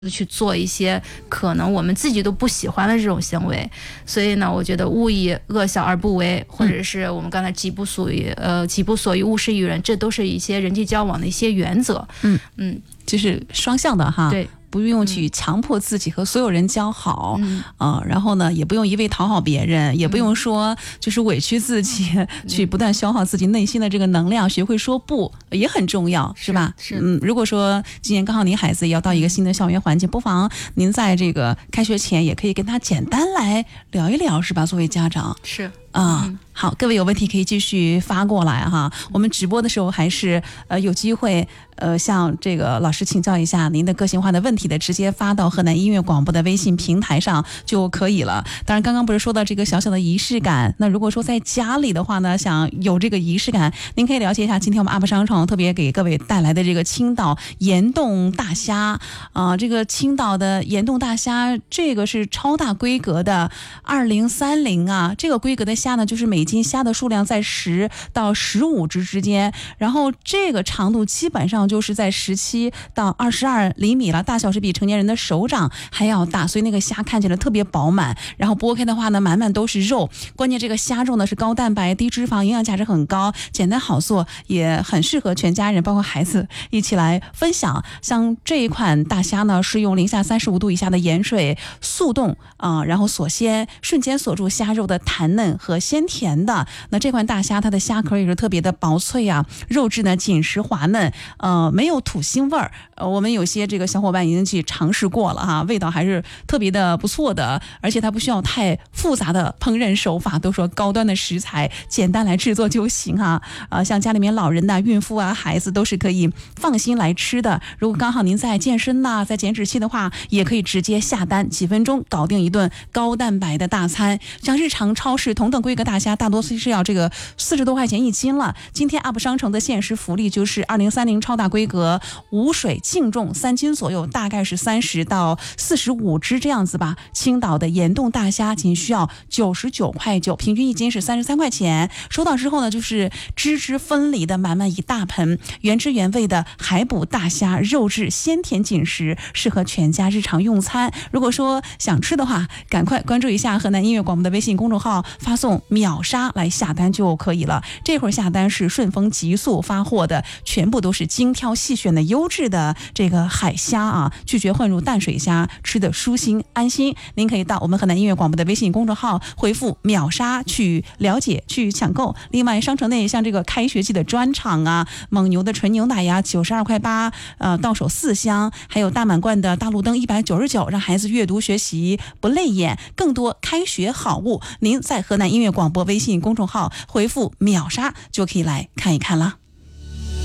去做一些可能我们自己都不喜欢的这种行为。所以呢，我觉得勿以恶小而不为，或者是我们刚才己不所欲勿施于人，这都是一些人际交往的一些原则。 就是双向的哈。 对， 不用去强迫自己和所有人交好，然后呢，也不用一味讨好别人，也不用说就是委屈自己，去不断消耗自己内心的这个能量，学会说不也很重要，是吧？如果说今年刚好您孩子也要到一个新的校园环境，不妨您在这个开学前也可以跟他简单来聊一聊，是吧？作为家长是。 好，各位有问题可以继续发过来哈。我们直播的时候还是有机会向这个老师请教一下您的个性化的问题的，直接发到河南音乐广播的微信平台上就可以了。当然刚刚不是说到这个小小的仪式感，那如果说在家里的话呢，想有这个仪式感，您可以了解一下今天我们 UP 商城特别给各位带来的这个青岛盐冻大虾这个青岛的盐冻大虾，这个是超大规格的2030啊，这个规格的虾呢，就是每斤虾的数量在10到15只之间，然后这个长度基本上就是在17到22厘米了，大小是比成年人的手掌还要大，所以那个虾看起来特别饱满，然后剥开的话呢，满满都是肉。关键这个虾肉呢是高蛋白、低脂肪，营养价值很高，简单好做，也很适合全家人，包括孩子一起来分享。像这一款大虾呢，是用零下35度以下的盐水速冻然后锁鲜，瞬间锁住虾肉的弹嫩和鲜甜的。那这款大虾它的虾壳也是特别的薄脆啊，肉质呢紧实滑嫩，没有土腥味儿。我们有些这个小伙伴已经去尝试过了哈，味道还是特别的不错的，而且它不需要太复杂的烹饪手法，都说高端的食材简单来制作就行哈。像家里面老人呐、孕妇啊、孩子都是可以放心来吃的。如果刚好您在健身呐、在减脂期的话，也可以直接下单，几分钟搞定一顿高蛋白的大餐。像日常超市同等规格大虾，大多是要这个40多块钱一斤了。今天 UP 商城的限时福利就是2030超大规格无水净重3斤左右，大概是30到45只这样子吧。青岛的盐冻大虾仅需要99块9，平均一斤是33块钱。收到之后呢，就是汁汁分离的满满一大盆，原汁原味的海捕大虾，肉质鲜甜紧实，适合全家日常用餐。如果说想吃的话，赶快关注一下河南音乐广播的微信公众号，发送秒杀来下单就可以了。这会儿下单是顺丰极速发货的，全部都是精挑细选的优质的这个海虾啊，拒绝混入淡水虾，吃的舒心安心。您可以到我们河南音乐广播的微信公众号回复秒杀去了解去抢购。另外商城内像这个开学季的专场啊，蒙牛的纯牛奶呀92块8，到手4箱，还有大满贯的大路灯199，让孩子阅读学习不累眼。更多开学好物，您在河南音乐广播微信公众号回复秒杀就可以来看一看了。